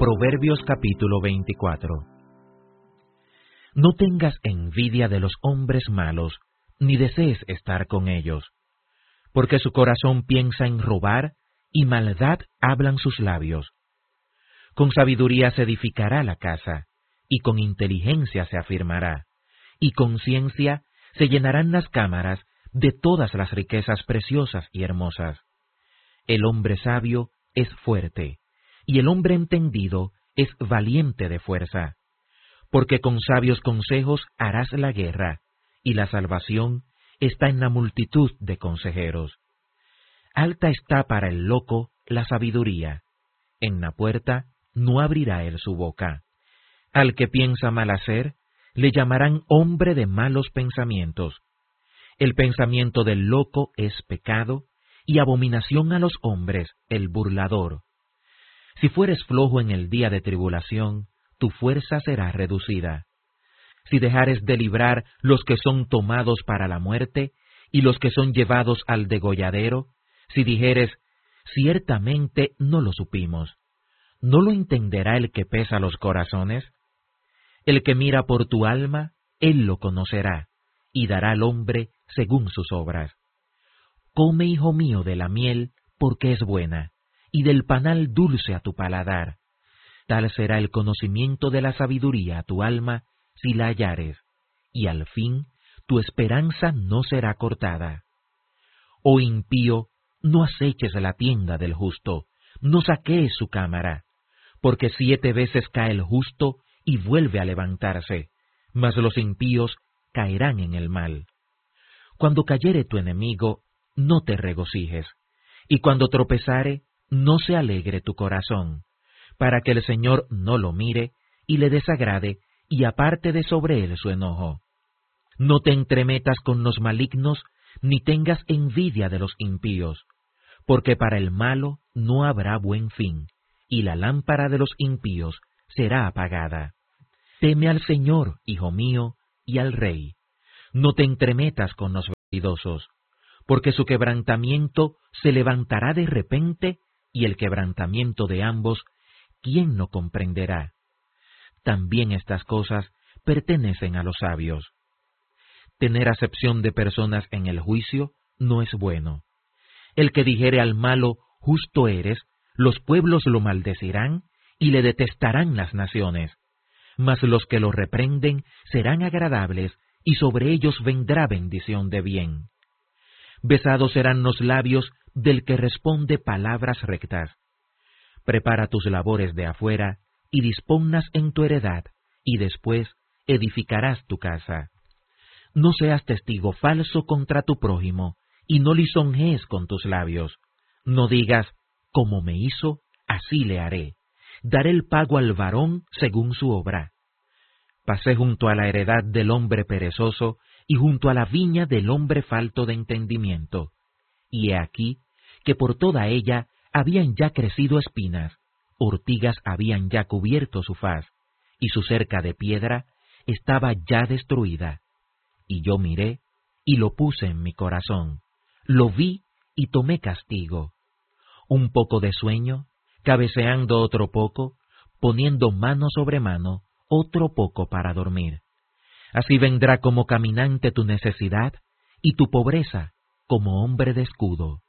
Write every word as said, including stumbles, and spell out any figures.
Proverbios capítulo veinticuatro. No tengas envidia de los hombres malos, ni desees estar con ellos, porque su corazón piensa en robar, y maldad hablan sus labios. Con sabiduría se edificará la casa, y con inteligencia se afirmará, y con ciencia se llenarán las cámaras de todas las riquezas preciosas y hermosas. El hombre sabio es fuerte, y el hombre entendido es valiente de fuerza, porque con sabios consejos harás la guerra, y la salvación está en la multitud de consejeros. Alta está para el loco la sabiduría, en la puerta no abrirá él su boca. Al que piensa mal hacer, le llamarán hombre de malos pensamientos. El pensamiento del loco es pecado, y abominación a los hombres el burlador. Si fueres flojo en el día de tribulación, tu fuerza será reducida. Si dejares de librar los que son tomados para la muerte, y los que son llevados al degolladero, si dijeres, ciertamente no lo supimos, ¿no lo entenderá el que pesa los corazones? El que mira por tu alma, él lo conocerá, y dará al hombre según sus obras. Come, hijo mío, de la miel, porque es buena, y del panal dulce a tu paladar. Tal será el conocimiento de la sabiduría a tu alma, si la hallares, y al fin tu esperanza no será cortada. Oh impío, no aceches la tienda del justo, no saquees su cámara, porque siete veces cae el justo y vuelve a levantarse, mas los impíos caerán en el mal. Cuando cayere tu enemigo, no te regocijes, y cuando tropezare, no se alegre tu corazón, para que el Señor no lo mire y le desagrade y aparte de sobre él su enojo. No te entremetas con los malignos, ni tengas envidia de los impíos, porque para el malo no habrá buen fin, y la lámpara de los impíos será apagada. Teme al Señor, hijo mío, y al Rey. No te entremetas con los vanidosos, porque su quebrantamiento se levantará de repente, y el quebrantamiento de ambos, ¿quién lo comprenderá? También estas cosas pertenecen a los sabios. Tener acepción de personas en el juicio no es bueno. El que dijere al malo, justo eres, los pueblos lo maldecirán, y le detestarán las naciones. Mas los que lo reprenden serán agradables, y sobre ellos vendrá bendición de bien. Besados serán los labios del que responde palabras rectas. Prepara tus labores de afuera, y disponlas en tu heredad, y después edificarás tu casa. No seas testigo falso contra tu prójimo, y no lisonjees con tus labios. No digas, como me hizo, así le haré. Daré el pago al varón según su obra. Pasé junto a la heredad del hombre perezoso, y junto a la viña del hombre falto de entendimiento. Y he aquí que por toda ella habían ya crecido espinas, ortigas habían ya cubierto su faz, y su cerca de piedra estaba ya destruida. Y yo miré, y lo puse en mi corazón, lo vi y tomé castigo. Un poco de sueño, cabeceando otro poco, poniendo mano sobre mano, otro poco para dormir. Así vendrá como caminante tu necesidad, y tu pobreza como hombre de escudo.